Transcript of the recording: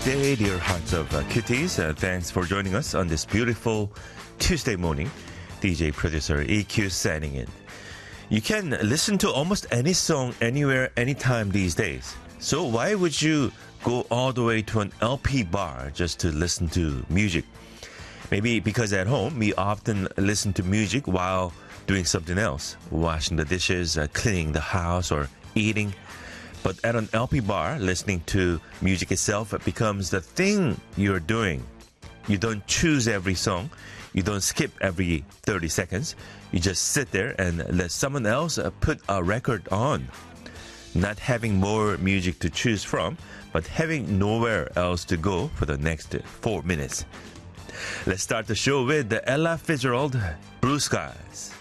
day, dear hearts of cuties. Thanks for joining us on this beautiful Tuesday morning. DJ producer EQ signing in. You can listen to almost any song anywhere, anytime these days. So why would you go all the way to an LP bar just to listen to music? Maybe because at home, we often listen to music while doing something else, washing the dishes, cleaning the house, or eating. But at an LP bar, listening to music itself becomes the thing you're doing. You don't choose every song. You don't skip every 30 seconds. You just sit there and let someone else put a record on. Not having more music to choose from, but having nowhere else to go for the next 4 minutes. Let's start the show with Ella Fitzgerald, Blue Skies.